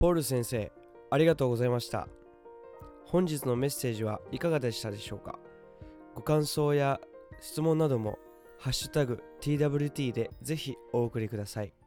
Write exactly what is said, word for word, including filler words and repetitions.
ポール先生、ありがとうございました。本日のメッセージはいかがでしたでしょうか。ご感想や質問などもハッシュタグ ティーダブリューティー でぜひお送りください。